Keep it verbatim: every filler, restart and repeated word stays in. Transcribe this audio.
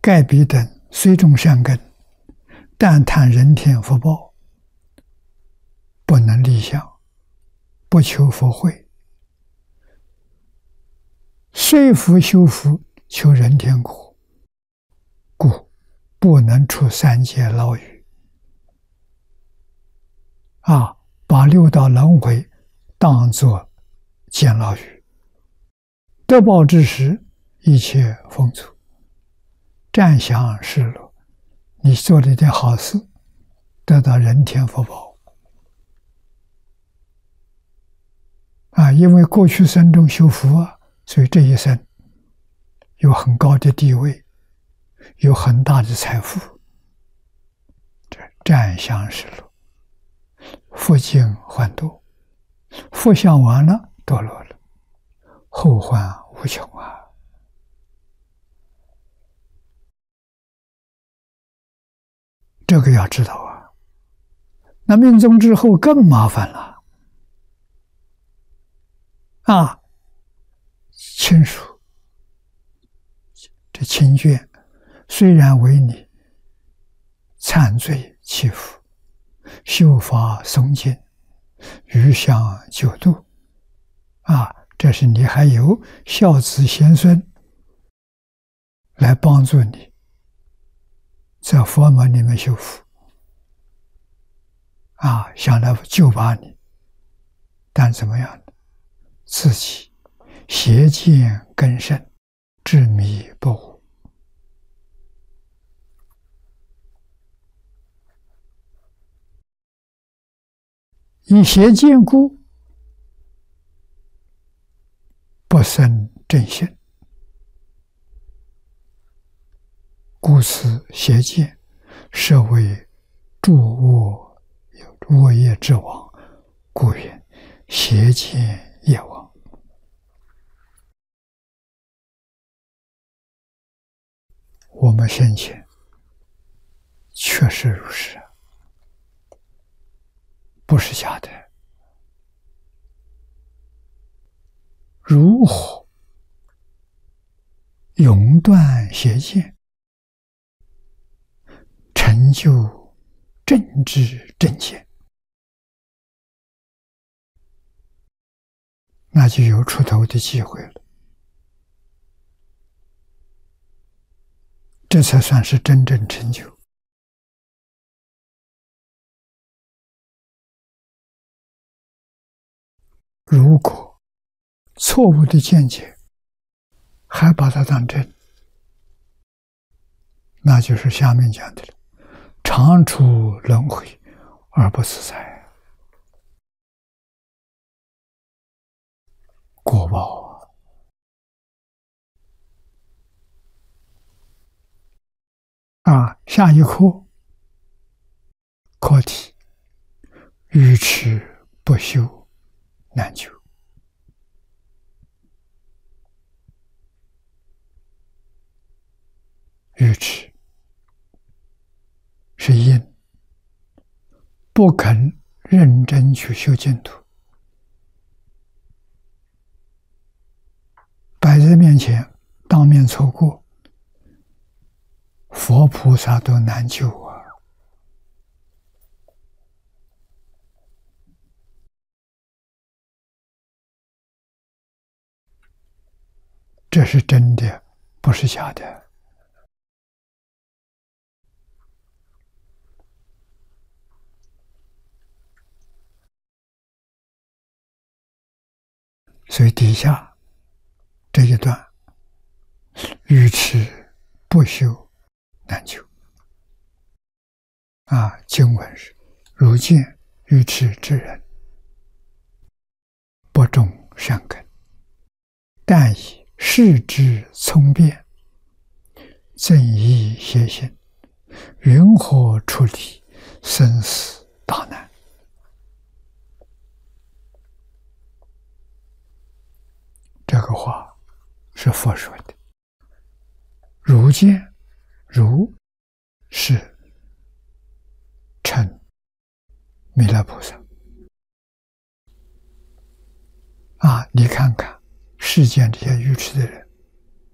盖彼等虽种善根，但叹人天福报，不能立相，不求佛慧，虽复修福，求人天果，故不能出三界牢狱。啊，把六道轮回当作监牢狱，得报之时，一切丰足，暂享世乐。你做了一点好事，得到人天福报。啊，因为过去生中修福啊，所以这一生有很高的地位，有很大的财富，这暂享世乐，福尽还多，福享完了，堕落了，后患无穷啊！这个要知道啊。那命中之后更麻烦了啊！亲属，这亲眷虽然为你忏罪祈福，修法诵经，余香救度啊，这是你还有孝子贤孙来帮助你在佛门里面修福啊，想来救拔你，但怎么样呢？自己邪见根深，执迷不悟。以邪见故，不生正信，故此邪见设为诸恶恶业之王，故曰邪见业王。我们先前确实如是，不是假的。如何永断邪见，成就正知正见，那就有出头的机会了。这才算是真正成就。如果错误的见解还把它当真，那就是下面讲的了，常处轮回而不自在，果报啊！啊，下一课课题：愚痴不修难救。愚痴是因，不肯认真去修净土，摆在面前当面错过，佛菩萨都难救啊！这是真的，不是假的。所以底下这一段，愚痴不修难救啊！经文是：如见愚痴之人，不种善根，但以视之聪辩，正义邪心，云何处理生死大难？这个话是佛说的。如见，如是称弥勒菩萨啊！你看看世间这些愚痴的人，